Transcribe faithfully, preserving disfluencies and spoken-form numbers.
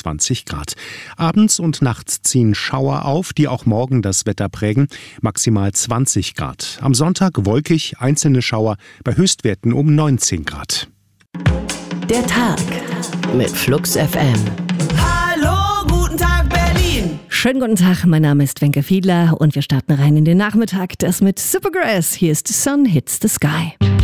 fünfundzwanzig Grad. Abends und nachts ziehen Schauer auf, die auch morgen das Wetter prägen. Maximal zwanzig Grad. Am Sonntag wolkig, einzelne Schauer bei Höchstwerten um neunzehn Grad. Der Tag mit Flux F M. Hallo, guten Tag Berlin. Schönen guten Tag, mein Name ist Wenke Fiedler und wir starten rein in den Nachmittag. Das mit Supergrass. Hier ist Sun Hits the Sky.